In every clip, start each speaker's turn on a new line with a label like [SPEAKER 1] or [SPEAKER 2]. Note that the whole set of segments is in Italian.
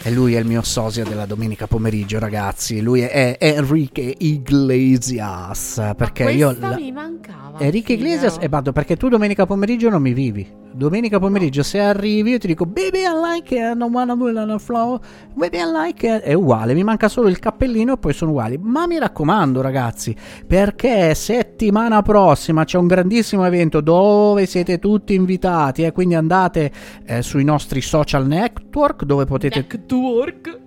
[SPEAKER 1] E lui è il mio sosia della domenica pomeriggio, ragazzi. Lui è Enrique Iglesias. Perché
[SPEAKER 2] mi mancava.
[SPEAKER 1] Enrique Iglesias è vado perché tu domenica pomeriggio non mi vivi. Domenica pomeriggio se arrivi io ti dico baby I like it, non wanna move on the floor. Baby I like it. È uguale, mi manca solo il cappellino e poi sono uguali. Ma mi raccomando ragazzi, perché settimana prossima c'è un grandissimo evento dove siete tutti invitati, quindi andate sui nostri social network dove potete...
[SPEAKER 2] Network?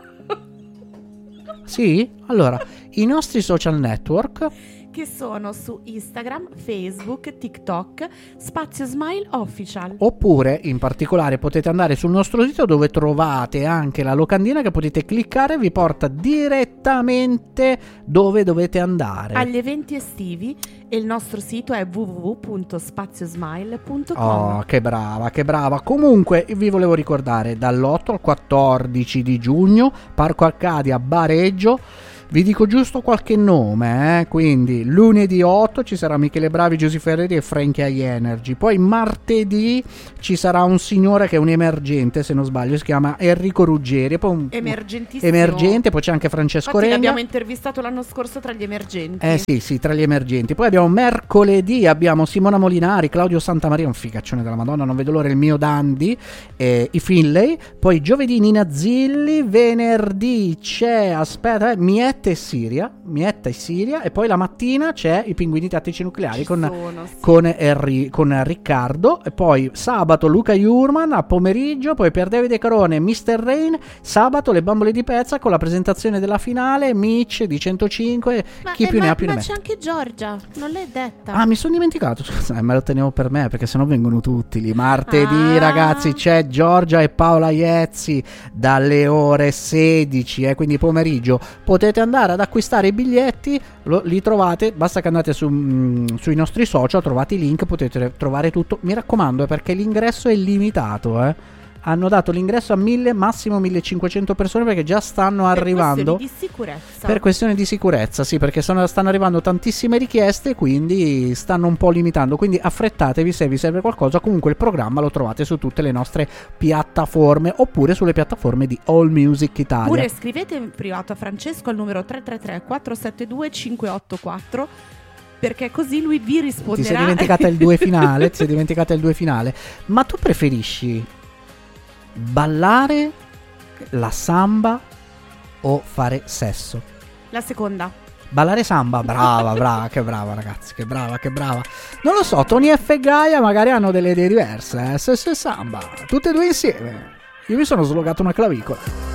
[SPEAKER 1] Sì? Allora, i nostri social network...
[SPEAKER 2] che sono su Instagram, Facebook, TikTok, Spazio Smile Official.
[SPEAKER 1] Oppure, in particolare, potete andare sul nostro sito dove trovate anche la locandina che potete cliccare e vi porta direttamente dove dovete andare.
[SPEAKER 2] Agli eventi estivi, e il nostro sito è www.spaziosmile.com.
[SPEAKER 1] Oh, che brava, che brava. Comunque, vi volevo ricordare, dall'8 al 14 di giugno, Parco Arcadia Bareggio. Vi dico giusto qualche nome, quindi lunedì 8 ci sarà Michele Bravi, Giusy Ferreri e Frankie High Energy. Poi martedì ci sarà un signore che è un emergente, se non sbaglio, si chiama Enrico Ruggeri. Poi emergente, poi c'è anche Francesco Regna.
[SPEAKER 2] L'abbiamo intervistato l'anno scorso tra gli emergenti.
[SPEAKER 1] Sì, tra gli emergenti. Poi abbiamo mercoledì, abbiamo Simona Molinari, Claudio Santamaria, un figaccione della Madonna, non vedo l'ora, il mio Dandy, i Finlay. Poi giovedì Nina Zilli, venerdì c'è, Mietta e Siria, e poi la mattina c'è i Pinguini Tattici Nucleari con Riccardo, e poi sabato Luca Jurman a pomeriggio, poi per Davide Carone Mr. Rain, sabato le Bambole di Pezza con la presentazione della finale, Mitch di 105, chi più ne ha più ne mette.
[SPEAKER 2] Ma c'è anche Giorgia, non l'hai detta.
[SPEAKER 1] Ah, mi sono dimenticato, scusa, me lo tenevo per me perché sennò vengono tutti lì. Martedì ragazzi c'è Giorgia e Paola Iezzi dalle ore 16, quindi pomeriggio potete andare ad acquistare i biglietti, li trovate, basta che andate sui nostri social, trovate i link, potete trovare tutto. Mi raccomando, perché l'ingresso è limitato, hanno dato l'ingresso a 1000, massimo 1500 persone, perché già stanno arrivando per questioni di sicurezza, sì, perché stanno arrivando tantissime richieste, quindi stanno un po' limitando, quindi affrettatevi se vi serve qualcosa. Comunque il programma lo trovate su tutte le nostre piattaforme oppure sulle piattaforme di All Music Italia.
[SPEAKER 2] Oppure scrivete in privato a Francesco al numero 333 472 584, perché così lui vi risponderà.
[SPEAKER 1] Ti sei dimenticata il 2 finale. Ma tu preferisci ballare la samba o fare sesso?
[SPEAKER 2] La seconda.
[SPEAKER 1] Ballare samba, brava, che brava ragazzi, che brava. Non lo so, Tony F e Gaia magari hanno delle idee diverse, sesso e samba, tutte e due insieme. Io mi sono slogato una clavicola.